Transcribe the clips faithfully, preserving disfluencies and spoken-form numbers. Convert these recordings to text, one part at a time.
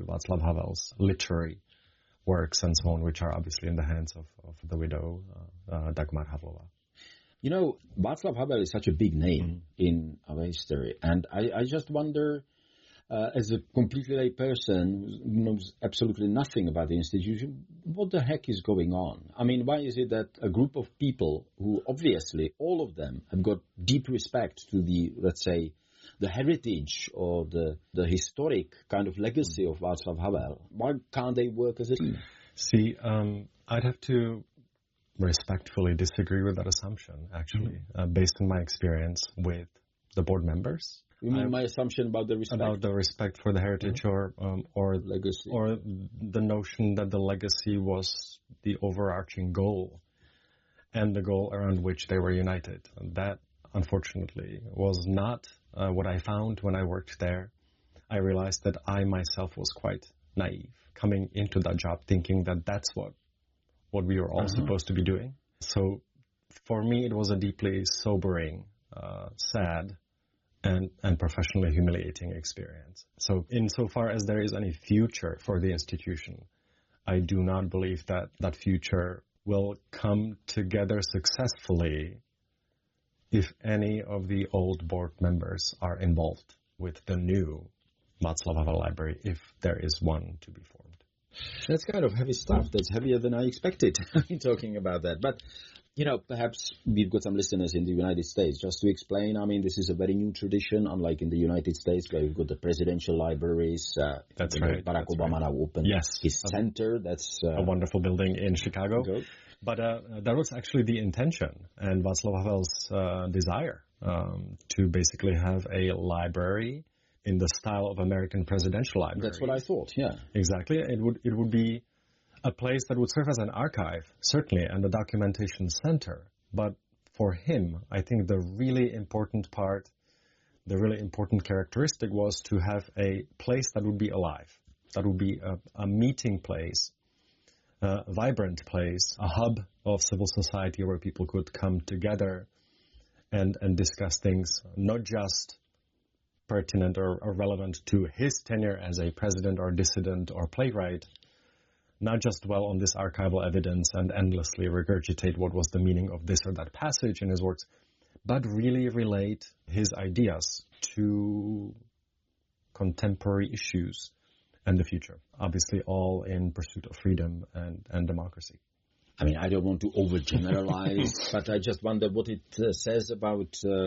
Václav Havel's literary works and so on, which are obviously in the hands of, of the widow, uh, uh, Dagmar Havlova. You know, Václav Havel is such a big name mm. in our history, and I, I just wonder, uh, as a completely lay person who knows absolutely nothing about the institution, what the heck is going on? I mean, why is it that a group of people who obviously, all of them, have got deep respect to the, let's say, the heritage or the, the historic kind of legacy of Václav Havel, why can't they work as a team? See, um, I'd have to respectfully disagree with that assumption, actually, mm-hmm. uh, based on my experience with the board members. You mean I, my assumption about the respect? About the respect for the heritage mm-hmm. or um, or legacy, or the notion that the legacy was the overarching goal and the goal around which they were united. And that, unfortunately, was not uh, what I found when I worked there. I realized that I myself was quite naive coming into that job, thinking that that's what what we were all uh-huh. supposed to be doing. So for me, it was a deeply sobering, uh, sad, and, and professionally humiliating experience. So insofar as there is any future for the institution, I do not believe that that future will come together successfully if any of the old board members are involved with the new Václav Havel Library, if there is one to be formed. That's kind of heavy stuff. That's heavier than I expected talking about that. But, you know, perhaps we've got some listeners in the United States. Just to explain, I mean, this is a very new tradition, unlike in the United States where you've got the presidential libraries. Uh, that's right. Barack that's Obama right. now opened yes. his center. That's uh, a wonderful building in Chicago. Chicago. But uh, that was actually the intention and Václav Havel's uh, desire um, to basically have a library in the style of American presidential libraries. That's what I thought, yeah. Exactly. It would it would be a place that would serve as an archive, certainly, and a documentation center. But for him, I think the really important part, the really important characteristic was to have a place that would be alive, that would be a, a meeting place, a vibrant place, a hub of civil society where people could come together and, and discuss things, not just pertinent or, or relevant to his tenure as a president or dissident or playwright, not just dwell on this archival evidence and endlessly regurgitate what was the meaning of this or that passage in his works, but really relate his ideas to contemporary issues and the future, obviously all in pursuit of freedom and, and democracy. I mean, I don't want to overgeneralize, but I just wonder what it uh, says about uh,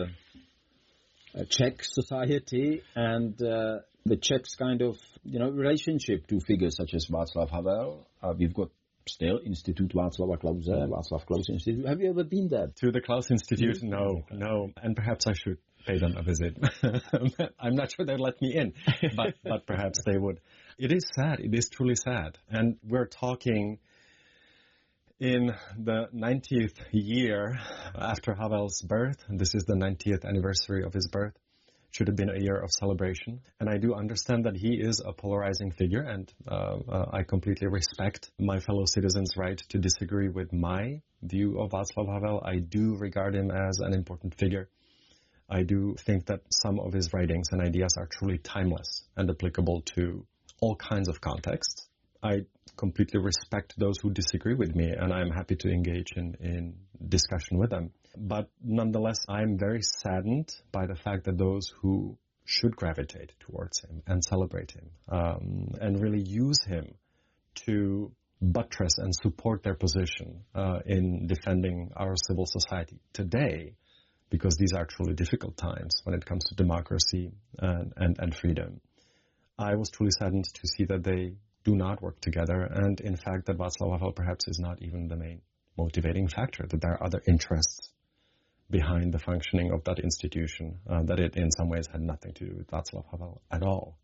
a Czech society and uh, the Czechs' kind of, you know, relationship to figures such as Václav Havel. Uh, we've got still Institute Václava Klause, Václav Klaus Institute. Have you ever been there? To the Klaus Institute? No, no. And perhaps I should pay them a visit. I'm not sure they'd let me in, but, but perhaps they would. It is sad. It is truly sad. And we're talking in the ninetieth year after Havel's birth. This is the ninetieth anniversary of his birth. Should have been a year of celebration. And I do understand that he is a polarizing figure, and uh, uh, I completely respect my fellow citizens' right to disagree with my view of Václav Havel. I do regard him as an important figure. I do think that some of his writings and ideas are truly timeless and applicable to all kinds of contexts. I completely respect those who disagree with me, and I'm happy to engage in, in discussion with them. But nonetheless, I'm very saddened by the fact that those who should gravitate towards him and celebrate him um, and really use him to buttress and support their position uh, in defending our civil society today, because these are truly difficult times when it comes to democracy and, and, and freedom. I was truly saddened to see that they do not work together, and in fact that Václav Havel perhaps is not even the main motivating factor, that there are other interests behind the functioning of that institution, uh, that it in some ways had nothing to do with Václav Havel at all.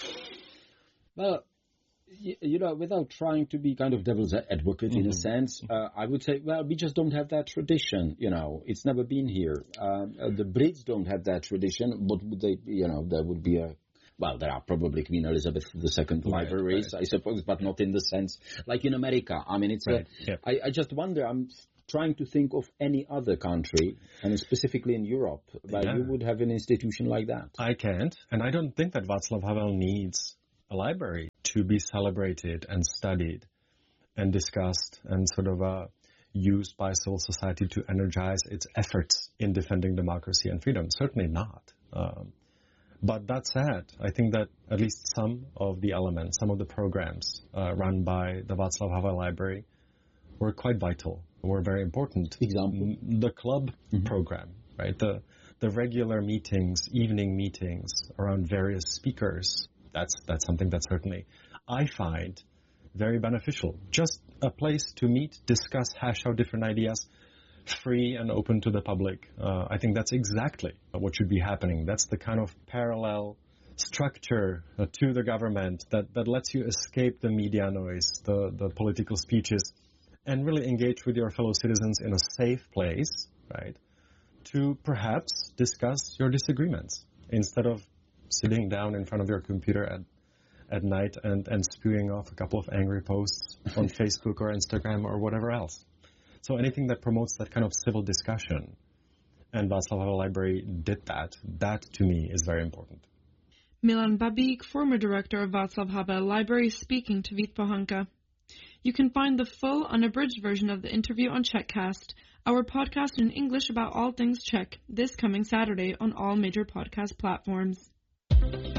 Well, you know, without trying to be kind of devil's advocate mm-hmm. in a sense, uh, I would say, well, we just don't have that tradition, you know. It's never been here. Um, uh, the Brits don't have that tradition. What would they, you know, there would be a, well, there are probably Queen Elizabeth the Second right, libraries, right. I suppose, but not in the sense, like in America. I mean, it's right. a, yeah. I, I just wonder, I'm trying to think of any other country, and specifically in Europe, where yeah. you would have an institution like that. I can't, and I don't think that Václav Havel needs a library to be celebrated and studied and discussed and sort of uh, used by civil society to energize its efforts in defending democracy and freedom? Certainly not. Um, but that said, I think that at least some of the elements, some of the programs uh, run by the Václav Havel Library were quite vital, were very important. Example? The club mm-hmm. program, right? The the regular meetings, evening meetings around various speakers, that's that's something that certainly I find very beneficial. Just a place to meet, discuss, hash out different ideas, free and open to the public. Uh, I think that's exactly what should be happening. That's the kind of parallel structure uh, to the government that, that lets you escape the media noise, the, the political speeches, and really engage with your fellow citizens in a safe place, right, to perhaps discuss your disagreements instead of sitting down in front of your computer at at night and, and spewing off a couple of angry posts on Facebook or Instagram or whatever else. So anything that promotes that kind of civil discussion, and Václav Havel Library did that, that to me is very important. Milan Babík, former director of Václav Havel Library, speaking to Vít Pohanka. You can find the full unabridged version of the interview on Czechcast, our podcast in English about all things Czech, this coming Saturday on all major podcast platforms.